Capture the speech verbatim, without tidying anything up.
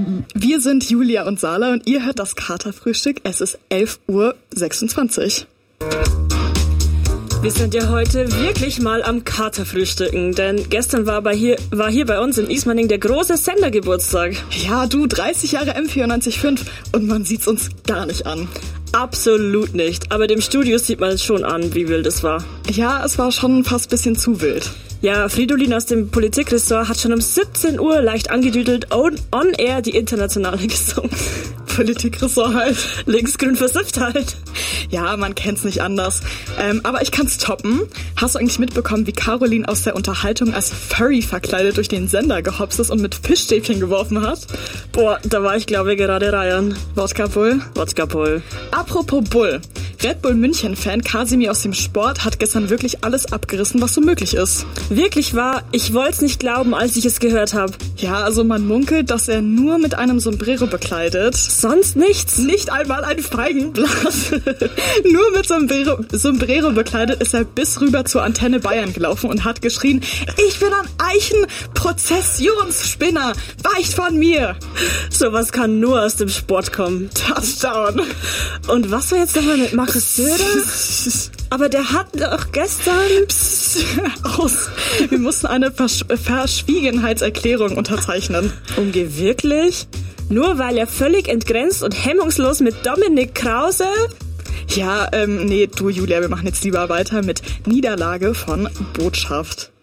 Wir sind Julia und Sala und ihr hört das Katerfrühstück. Es ist elf Uhr sechsundzwanzig. Wir sind ja heute wirklich mal am Katerfrühstücken, denn gestern war, bei hier, war hier bei uns in Ismaning der große Sendergeburtstag. Ja, du, dreißig Jahre M vierundneunzig Komma fünf und man sieht's uns gar nicht an. Absolut nicht, aber dem Studio sieht man es schon an, wie wild es war. Ja, es war schon fast ein bisschen zu wild. Ja, Fridolin aus dem Politikressort hat schon um siebzehn Uhr leicht angedüdelt on, on air die Internationale gesungen. Politikressort halt. Linksgrün versifft halt. Ja, man kennt's nicht anders. Ähm, aber ich kann's toppen. Hast du eigentlich mitbekommen, wie Caroline aus der Unterhaltung als Furry verkleidet durch den Sender gehopst ist und mit Fischstäbchen geworfen hat? Boah, da war ich glaube gerade reiern. Wodka Bull? Wodka Bull. Apropos Bull. Red Bull München-Fan Kasimir aus dem Sport hat gestern wirklich alles abgerissen, was so möglich ist. Wirklich wahr? Ich wollt's nicht glauben, als ich es gehört habe. Ja, also man munkelt, dass er nur mit einem Sombrero bekleidet. Sonst nichts? Nicht einmal ein Feigenblatt. Nur mit Sombrero, Sombrero bekleidet ist er bis rüber zur Antenne Bayern gelaufen und hat geschrien, ich bin ein Eichenprozessionsspinner, weicht von mir. Sowas kann nur aus dem Sport kommen. Touchdown. Und was war jetzt nochmal mit Markus Söder? Aber der hat doch gestern... Psst, aus. Wir mussten eine Versch- Verschwiegenheitserklärung unterzeichnen. Umge wirklich? Nur weil er völlig entgrenzt und hemmungslos mit Dominik Krause... Ja, ähm, nee, du Julia, wir machen jetzt lieber weiter mit Niederlage von Botschaft.